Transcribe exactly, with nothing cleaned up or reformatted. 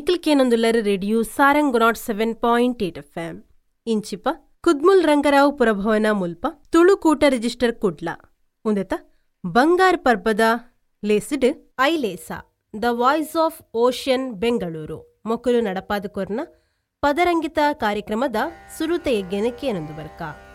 ನಿಖಿಲ್ಕೇನೊಂದುಲ್ಲರ radio Sarang not seven point eight F M ಇಂಚಿಪ Kudmul Ranga Rao ಪುರಭವನ ಮುಲ್ಪ Tulu Koota register Kudla ಉಂದೆತ ಬಂಗಾರ್ ಪರ್ಬದ ಲೇಸಿಡ್ ಐಲೇಸ the voice of ocean Bengaluru ಮೊಕ್ಕಲು ನಡಪಾದ ಕೊರ್ನ ಪದರಂಗಿತ ಕಾರ್ಯಕ್ರಮದ ಸುರುತ ಯಜ್ಞನಕ್ಕೇನೊಂದು ಬರ್ಕ